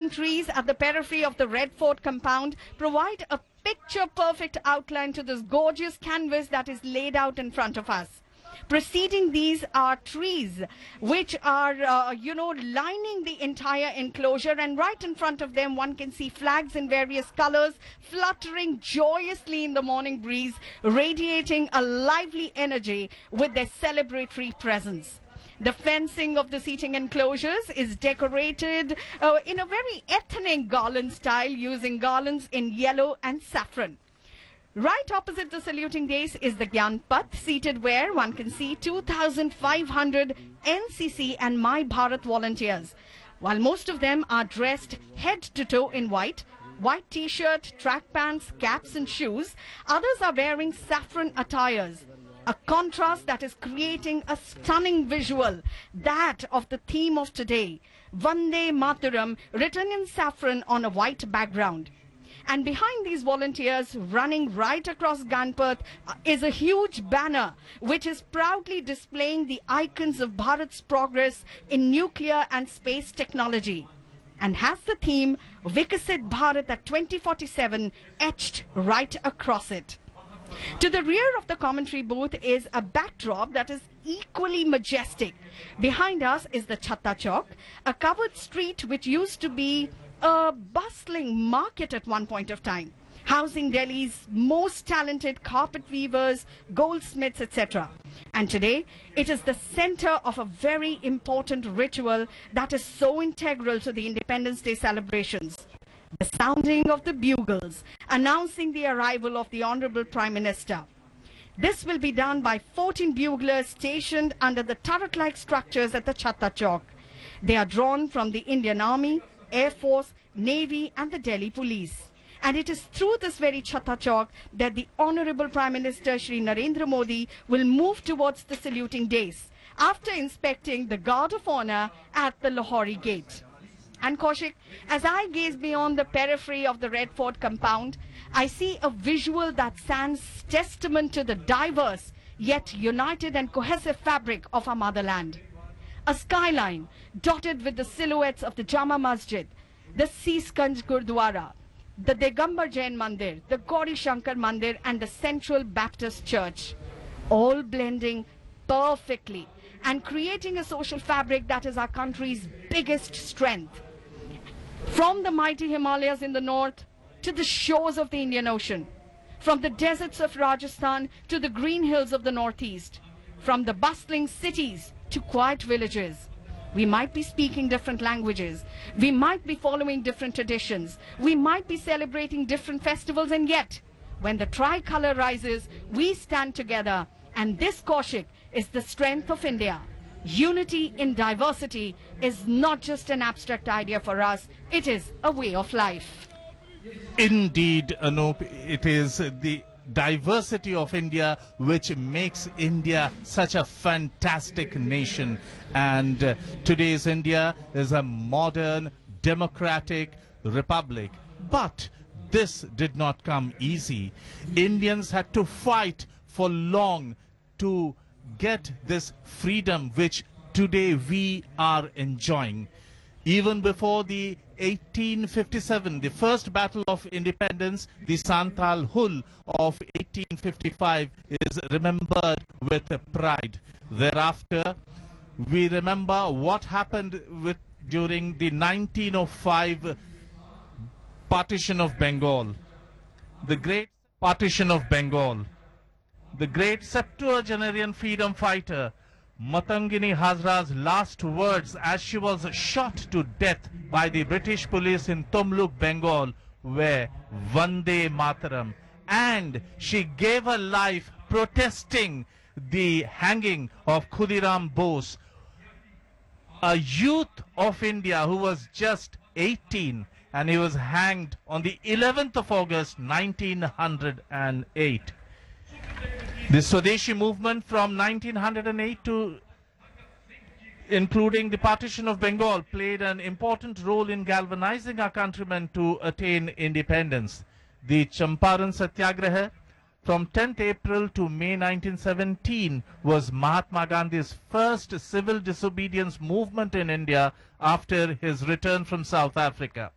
trees at the periphery of the Red Fort compound provide a picture-perfect outline to this gorgeous canvas that is laid out in front of us. Preceding these are trees which are, lining the entire enclosure, and right in front of them one can see flags in various colors fluttering joyously in the morning breeze, radiating a lively energy with their celebratory presence. The fencing of the seating enclosures is decorated in a very ethnic garland style, using garlands in yellow and saffron. Right opposite the saluting dais is the Gyan Path, seated where one can see 2,500 NCC and My Bharat volunteers. While most of them are dressed head to toe in white t-shirt, track pants, caps and shoes, others are wearing saffron attires. A contrast that is creating a stunning visual, that of the theme of today, Vande Mataram, written in saffron on a white background. And behind these volunteers, running right across Ganpat, is a huge banner which is proudly displaying the icons of Bharat's progress in nuclear and space technology, and has the theme Vikasit Bharat at 2047 etched right across it. To the rear of the commentary booth is a backdrop that is equally majestic. Behind us is the Chhatta Chowk, a covered street which used to be a bustling market at one point of time, housing Delhi's most talented carpet weavers, goldsmiths, etc. And today, it is the center of a very important ritual that is so integral to the Independence Day celebrations. The sounding of the bugles, announcing the arrival of the Honorable Prime Minister. This will be done by 14 buglers stationed under the turret-like structures at the Chhatta Chowk. They are drawn from the Indian Army, Air Force, Navy and the Delhi Police. And it is through this very Chhatta Chowk that the Honorable Prime Minister Shri Narendra Modi will move towards the saluting dais after inspecting the Guard of Honor at the Lahori Gate. And Kaushik, as I gaze beyond the periphery of the Red Fort compound, I see a visual that stands testament to the diverse yet united and cohesive fabric of our motherland. A skyline dotted with the silhouettes of the Jama Masjid, the Seesganj Gurdwara, the Digambar Jain Mandir, the Gauri Shankar Mandir and the Central Baptist Church, all blending perfectly and creating a social fabric that is our country's biggest strength. From the mighty Himalayas in the north to the shores of the Indian Ocean, from the deserts of Rajasthan to the green hills of the northeast, from the bustling cities to quiet villages. We might be speaking different languages, we might be following different traditions, we might be celebrating different festivals, and yet, when the tricolor rises, we stand together, and this, Kaushik, is the strength of India. Unity in diversity is not just an abstract idea for us, it is a way of life. Indeed, Anup, it is the diversity of India which makes India such a fantastic nation. And today's India is a modern, democratic republic. But this did not come easy. Indians had to fight for long to get this freedom which today we are enjoying. Even before the 1857, the first battle of independence, the Santal Hul of 1855 is remembered with pride. Thereafter, we remember what happened during the 1905 partition of Bengal, the great partition of Bengal. The great septuagenarian freedom fighter Matangini Hazra's last words as she was shot to death by the British police in Tumluk, Bengal were Vande Mataram, and she gave her life protesting the hanging of Khudiram Bose, a youth of India who was just 18, and he was hanged on the 11th of August 1908. The Swadeshi movement from 1908 to including the partition of Bengal played an important role in galvanizing our countrymen to attain independence. The Champaran Satyagraha from 10th April to May 1917 was Mahatma Gandhi's first civil disobedience movement in India after his return from South Africa.